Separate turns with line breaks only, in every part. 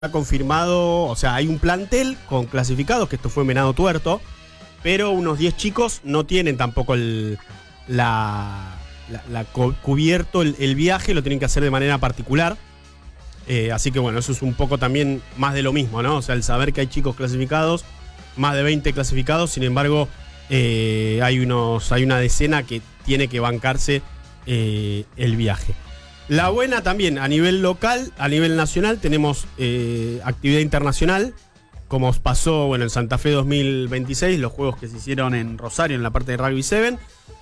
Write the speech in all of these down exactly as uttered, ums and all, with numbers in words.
Está confirmado, o sea, hay un plantel con clasificados, que esto fue Venado Tuerto, pero unos diez chicos no tienen tampoco el la, la, la cubierto el, el viaje, lo tienen que hacer de manera particular. Eh, así que bueno, eso es un poco también más de lo mismo, ¿no? O sea, el saber que hay chicos clasificados, más de veinte clasificados, sin embargo, eh, hay, unos, hay una decena que tiene que bancarse eh, el viaje. La buena también, a nivel local, a nivel nacional, tenemos eh, actividad internacional, como os pasó bueno, en Santa Fe dos mil veintiséis, los juegos que se hicieron en Rosario, en la parte de Rugby siete.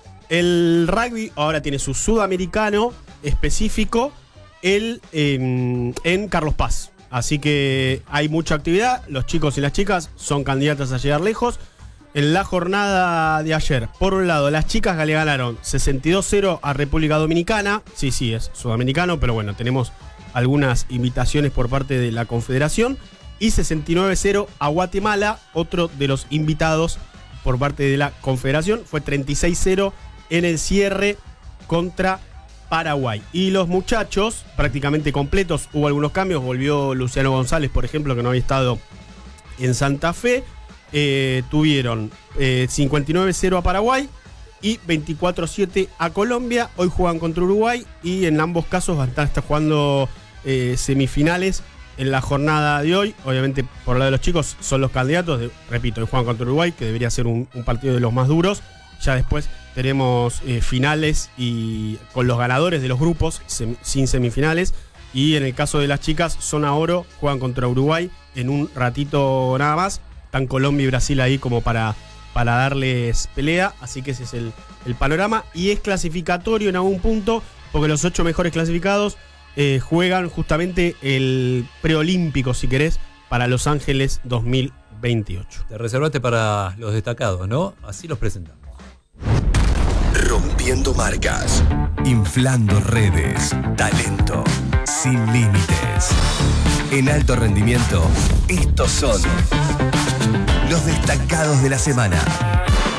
El rugby ahora tiene su sudamericano específico el, eh, en Carlos Paz. Así que hay mucha actividad, los chicos y las chicas son candidatas a llegar lejos. En la jornada de ayer, por un lado, las chicas le ganaron sesenta y dos cero a República Dominicana. Sí, sí, es sudamericano, pero bueno, tenemos algunas invitaciones por parte de la Confederación. Y sesenta y nueve cero a Guatemala, otro de los invitados por parte de la Confederación. Fue treinta y seis cero en el cierre contra Paraguay. Y los muchachos, prácticamente completos, hubo algunos cambios. Volvió Luciano González, por ejemplo, que no había estado en Santa Fe. Eh, tuvieron eh, cincuenta y nueve cero a Paraguay y veinticuatro siete a Colombia. Hoy juegan contra Uruguay y en ambos casos van a estar jugando eh, semifinales en la jornada de hoy. Obviamente, por lado de los chicos, son los candidatos. De, repito, hoy juegan contra Uruguay, que debería ser un, un partido de los más duros. Ya después tenemos eh, finales y con los ganadores de los grupos sem- sin semifinales. Y en el caso de las chicas, zona oro, juegan contra Uruguay en un ratito nada más. Están Colombia y Brasil ahí como para, para darles pelea. Así que ese es el, el panorama. Y es clasificatorio en algún punto, porque los ocho mejores clasificados eh, juegan justamente el preolímpico, si querés, para Los Ángeles dos mil veintiocho.
Te reservaste para los destacados, ¿no? Así los presentamos.
Rompiendo marcas, inflando redes, talento sin límites. En alto rendimiento, estos son los destacados de la semana.